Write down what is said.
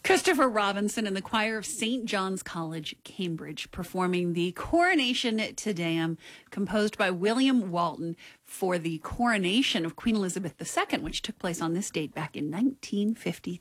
Christopher Robinson and the choir of St. John's College, Cambridge, performing the Coronation Te Deum, composed by William Walton for the coronation of Queen Elizabeth II, which took place on this date back in 1953.